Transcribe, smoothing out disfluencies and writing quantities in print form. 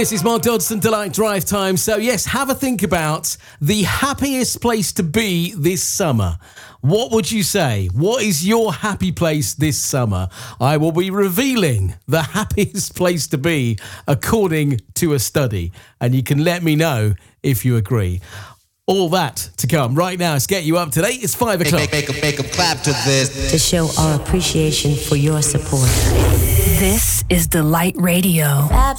This is Mark Dodson, Delight Drive Time. So yes, have a think about the happiest place to be this summer. What would you say? What is your happy place this summer? I will be revealing the happiest place to be according to a study. And you can let me know if you agree. All that to come right now. Let's get you up to date. It's 5 o'clock. Make 'em clap to this. To show our appreciation for your support. This is Delight Radio.